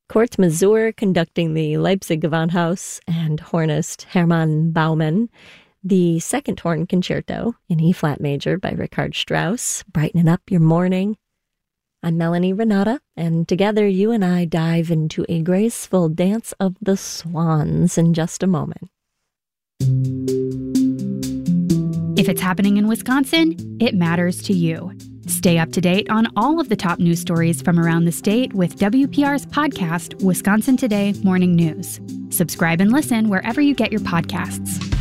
Kurt Masur conducting the Leipzig Gewandhaus and hornist Hermann Baumann. The second horn concerto in E-flat major by Richard Strauss, brightening up your morning. I'm Melanie Renata, and together you and I dive into a graceful dance of the swans in just a moment. If it's happening in Wisconsin, it matters to you. Stay up to date on all of the top news stories from around the state with WPR's podcast, Wisconsin Today Morning News. Subscribe and listen wherever you get your podcasts.